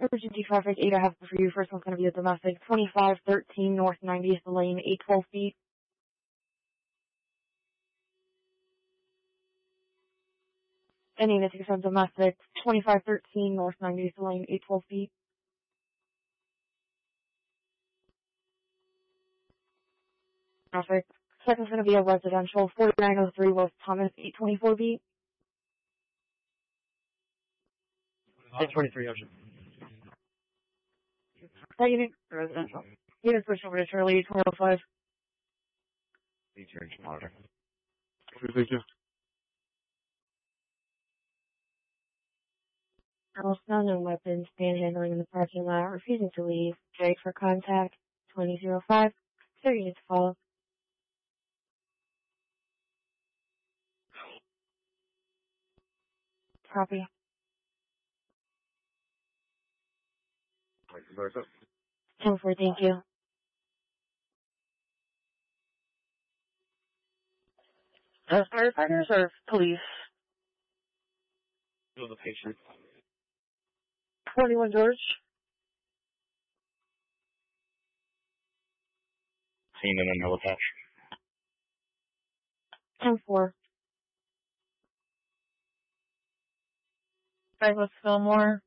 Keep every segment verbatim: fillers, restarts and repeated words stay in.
Emergency traffic eight, I have for you. First one's going to be a domestic, twenty-five thirteen North ninetieth Lane, eight twelve feet. Any Natick on domestic, twenty-five thirteen North ninetieth Lane, eight twelve feet. Traffic. Second's going to be a residential, forty-nine oh three West Thomas, eight twenty-four feet. eight twenty-three, Ocean. That unit, residential. Unit switch over to Charlie, eight twelve five. Feature monitor. Thank you. Also, no weapons, panhandling in the parking lot, refusing to leave. Drake for contact, twenty oh five. Third unit to follow. Copy. ten four, thank you. Uh, firefighters or police? Kill the patient. twenty-one George. Seen in a millipatch. ten four. Douglas Fillmore.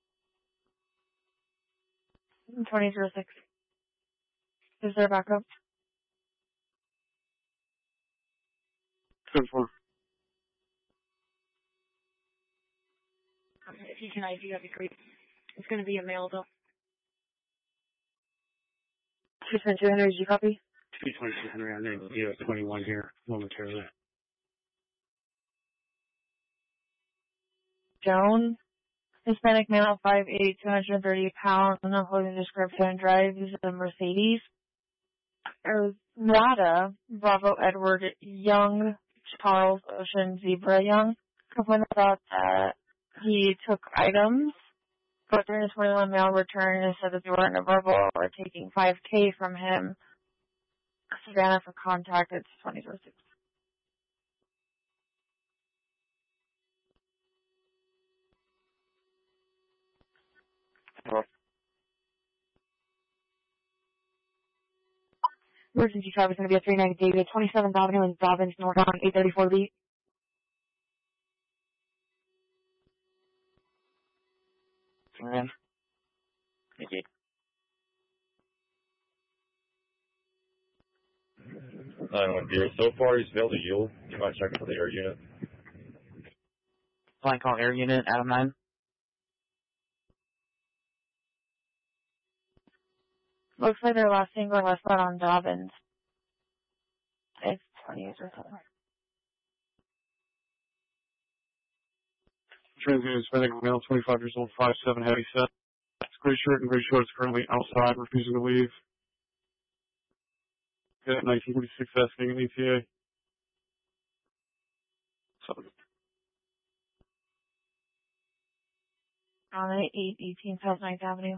twenty oh six. Is there backup? ten four. Okay, if you can I D, that'd be great. It's going to be a mail, though. two twenty-two Henry, did you copy? two twenty-two Henry, I'm going to get twenty-one here momentarily. Jones. Hispanic male, five eight, two hundred thirty pounds, no clothing description, drives a Mercedes. Errata, Bravo Edward Young, Charles Ocean Zebra Young, complained about that he took items, but during his twenty-one mail return, he said that they weren't verbal or taking five K from him. Savannah for contact, it's twenty oh six. Emergency traffic is going to be a three ninety David, twenty-seventh Avenue in Dobbins, North on eight thirty-four B. Man. Thank you. nine one zero. So far, he's failed to yield. You might check for the air unit. Flying call air unit, Adam nine. Looks like they're last single westbound on Dobbins. It's twenty or something. Transient Hispanic male, twenty-five years old, five seven, heavy set. Gray shirt and gray shorts, currently outside, refusing to leave. Get at nineteen forty-six asking an E T A. So, On eight eighteen South ninth Avenue.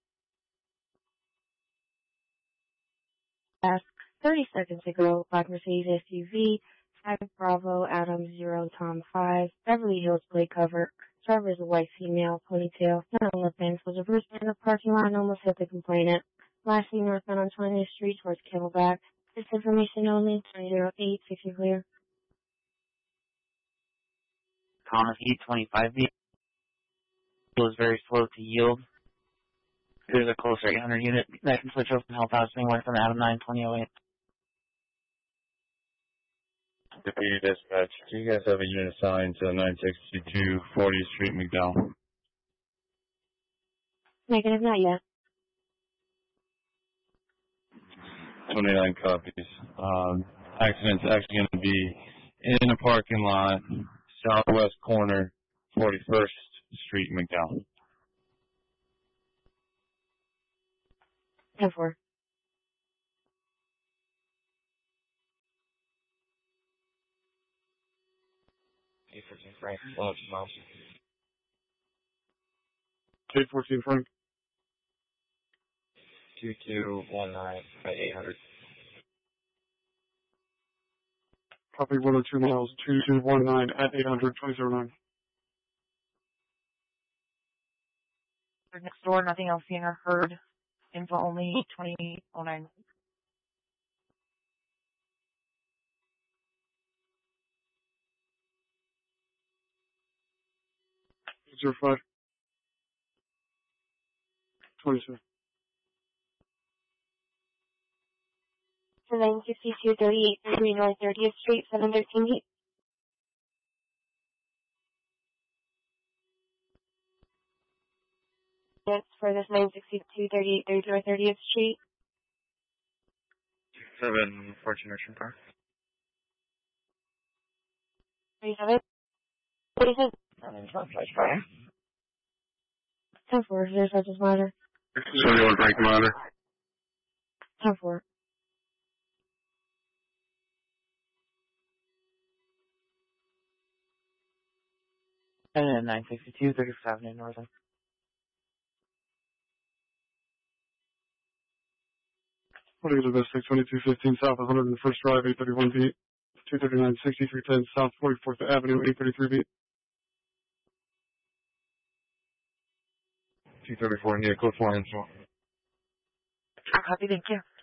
Ask thirty seconds ago, Black Mercedes S U V, five Bravo, Adam zero, Tom five, Beverly Hills plate cover. Driver is a white female, ponytail, none on the fence, was reversed in the parking lot and almost hit the complainant. Last seen northbound on twentieth Street towards Camelback. This information only, twenty oh eight, sixty clear. Thomas eight twenty-five B. Was very slow to yield. There's a closer eight hundred unit that can switch over and help out anywhere from Adam nine, twenty oh eight. Deputy Dispatch, do you guys have a unit assigned to nine sixty-two fortieth Street, McDowell? Negative, not yet. twenty-nine copies. Um, accident's actually going to be in a parking lot, southwest corner, forty-first Street, McDowell. ten four. eight fourteen Frank, launch mouse. eight fourteen Frank. two two one nine at eight hundred. Copy one oh two miles, two two one nine at eight hundred, twenty oh nine. next door, nothing else seen or heard. Info only, twenty oh nine. Zero five. Twenty-seven. nine sixty-two thirty-eight thirty-three North thirtieth Street, seven thirteen Heat. That's for this nine sixty-two thirty-eight thirty-three North thirtieth Street. seven fourteen Richmond Park. thirty-seven. thirty-seven. ten four, zero such as monitor. seventy-one break monitor. ten four. And then nine sixty-two thirty-fifth Avenue Northern. What do you get to twenty-two fifteen South one hundred first Drive, eight thirty-one beat. two thirty-nine sixty-three ten South forty-fourth Avenue, eight thirty-three beat. two thirty-four near Cliff Lines. Copy, thank you.